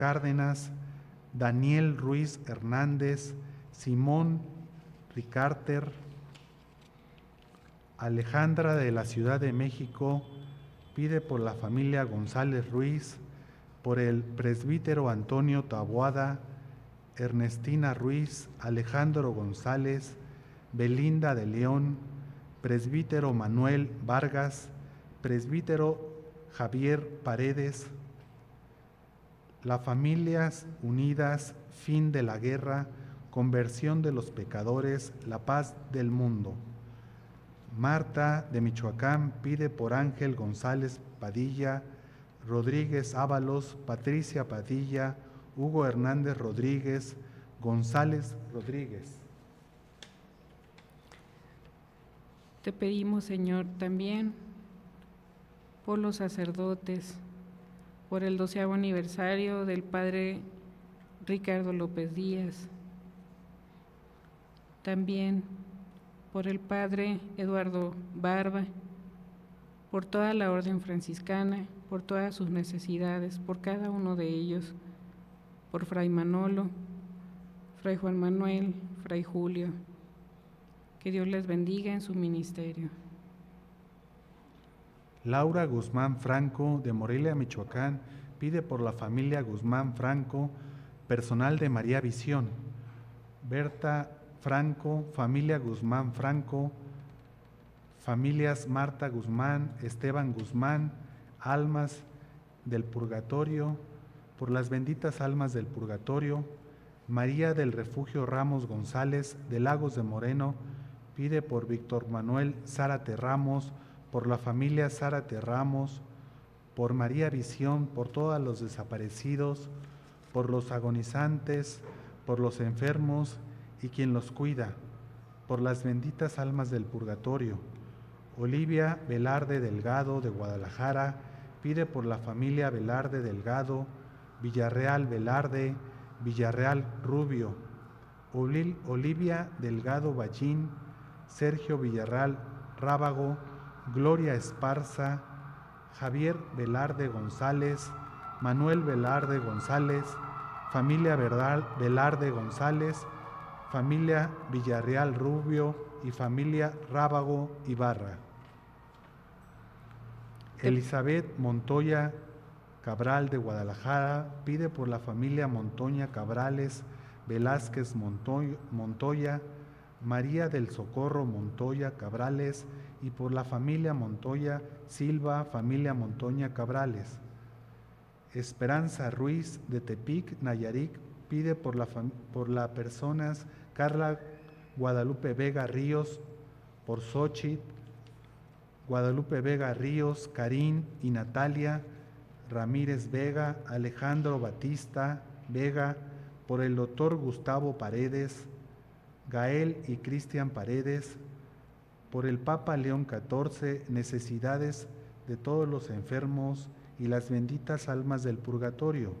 Cárdenas, Daniel Ruiz Hernández, Simón Ricarter, Alejandra de la Ciudad de México pide por la familia González Ruiz, por el presbítero Antonio Taboada, Ernestina Ruiz, Alejandro González, Belinda de León, presbítero Manuel Vargas, presbítero Javier Paredes, las familias unidas, fin de la guerra, conversión de los pecadores, la paz del mundo. Marta de Michoacán pide por Ángel González Padilla, Rodríguez Ábalos, Patricia Padilla, Hugo Hernández Rodríguez, González Rodríguez. Te pedimos, Señor, también por los sacerdotes, por el 12º aniversario del Padre Ricardo López Díaz, también por el Padre Eduardo Barba, por toda la Orden Franciscana, por todas sus necesidades, por cada uno de ellos, por Fray Manolo, Fray Juan Manuel, Fray Julio. Que Dios les bendiga en su ministerio. Laura Guzmán Franco, de Morelia, Michoacán, pide por la familia Guzmán Franco, personal de María Visión. Berta Franco, familia Guzmán Franco, familias Marta Guzmán, Esteban Guzmán, almas del purgatorio, por las benditas almas del purgatorio. María del Refugio Ramos González, de Lagos de Moreno, pide por Víctor Manuel Zárate Ramos, por la familia Zárate Ramos, por María Visión, por todos los desaparecidos, por los agonizantes, por los enfermos y quien los cuida, por las benditas almas del purgatorio. Olivia Velarde Delgado, de Guadalajara, pide por la familia Velarde Delgado, Villarreal Velarde, Villarreal Rubio, Olivia Delgado Ballín, Sergio Villarreal Rábago, Gloria Esparza, Javier Velarde González, Manuel Velarde González, familia Velarde González, familia Villarreal Rubio y familia Rábago Ibarra. Elizabeth Montoya Cabral, de Guadalajara, pide por la familia Montoya Cabrales Velázquez Montoya, María del Socorro Montoya Cabrales y por la familia Montoya Silva, familia Montoya Cabrales. Esperanza Ruiz, de Tepic, Nayarit, pide por las personas Carla Guadalupe Vega Ríos, por Xochitl Guadalupe Vega Ríos, Karin y Natalia Ramírez Vega, Alejandro Batista Vega, por el doctor Gustavo Paredes, Gael y Cristian Paredes, por el Papa León XIV, necesidades de todos los enfermos y las benditas almas del purgatorio.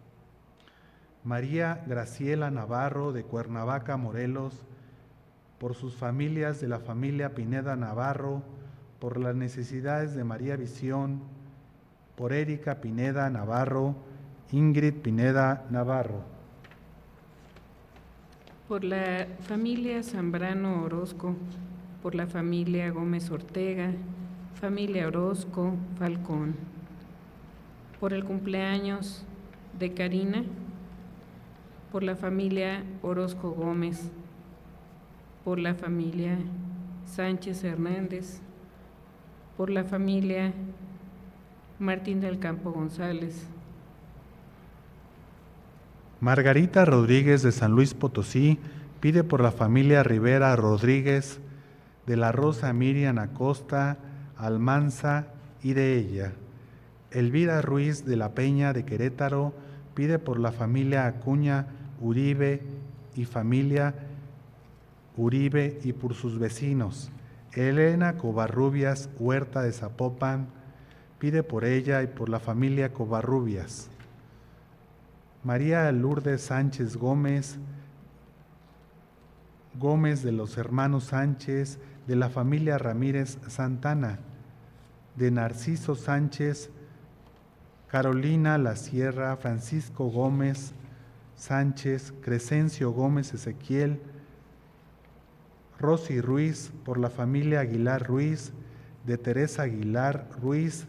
María Graciela Navarro, de Cuernavaca, Morelos, por sus familias de la familia Pineda Navarro, por las necesidades de María Visión, por Erika Pineda Navarro, Ingrid Pineda Navarro. Por la familia Zambrano Orozco, por la familia Gómez Ortega, familia Orozco Falcón, por el cumpleaños de Karina, por la familia Orozco Gómez, por la familia Sánchez Hernández, por la familia Martín del Campo González. Margarita Rodríguez, de San Luis Potosí, pide por la familia Rivera Rodríguez, de la Rosa Miriam Acosta, Almanza y de ella. Elvira Ruiz de la Peña, de Querétaro, pide por la familia Acuña Uribe y familia Uribe y por sus vecinos. Elena Covarrubias Huerta, de Zapopan, pide por ella y por la familia Covarrubias. María Lourdes Sánchez Gómez, Gómez de los hermanos Sánchez, de la familia Ramírez Santana, de Narciso Sánchez Carolina La Sierra, Francisco Gómez Sánchez, Crescencio Gómez Ezequiel, Rosy Ruiz, por la familia Aguilar Ruiz, de Teresa Aguilar Ruiz,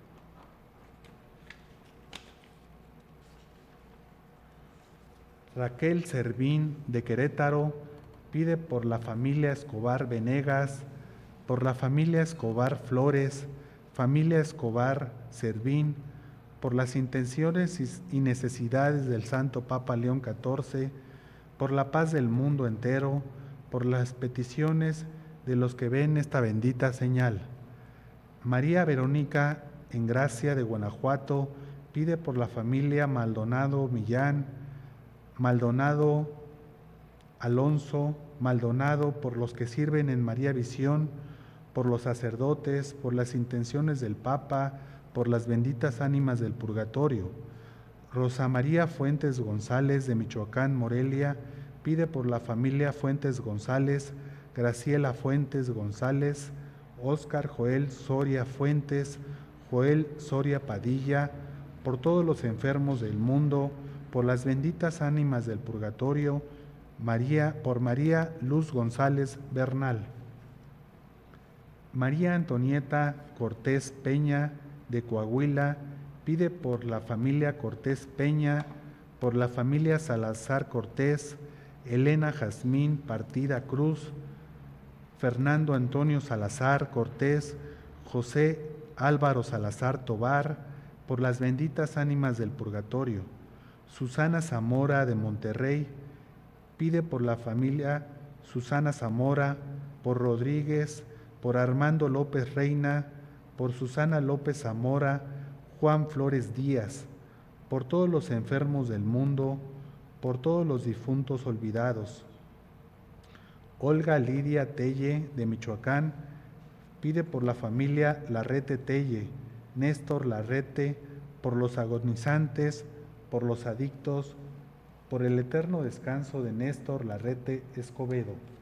Raquel Servín, de Querétaro, pide por la familia Escobar Venegas, por la familia Escobar Flores, familia Escobar Servín, por las intenciones y necesidades del Santo Papa León XIV, por la paz del mundo entero, por las peticiones de los que ven esta bendita señal. María Verónica Engracia de Guanajuato pide por la familia Maldonado Millán, Maldonado Alonso, Maldonado, por los que sirven en María Visión, por los sacerdotes, por las intenciones del Papa, por las benditas ánimas del purgatorio. Rosa María Fuentes González de Michoacán, Morelia, pide por la familia Fuentes González, Graciela Fuentes González, Óscar Joel Soria Fuentes, Joel Soria Padilla, por todos los enfermos del mundo, por las benditas ánimas del purgatorio, por María Luz González Bernal. María Antonieta Cortés Peña de Coahuila pide por la familia Cortés Peña, por la familia Salazar Cortés, Elena Jazmín Partida Cruz, Fernando Antonio Salazar Cortés, José Álvaro Salazar Tobar, por las benditas ánimas del purgatorio. Susana Zamora de Monterrey pide por la familia Susana Zamora, por Rodríguez, por Armando López Reina, por Susana López Zamora, Juan Flores Díaz, por todos los enfermos del mundo, por todos los difuntos olvidados. Olga Lidia Telle de Michoacán pide por la familia Larrete Telle, Néstor Larrete, por los agonizantes, por los adictos, por el eterno descanso de Néstor Larrete Escobedo.